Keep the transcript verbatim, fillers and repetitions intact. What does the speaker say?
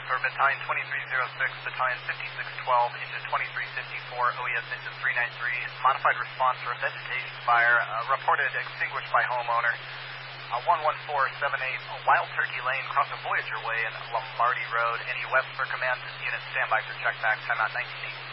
for Battalion twenty-three oh six, Battalion fifty-six twelve, engine twenty-three fifty-four, O E S engine three ninety-three, modified response for a vegetation fire, uh, reported extinguished by homeowner. Uh, one one four seven eight, Wild Turkey Lane, crossing Voyager Way and Lombardi Road. Any west for command, unit standby for check back, timeout nineteen eighteen.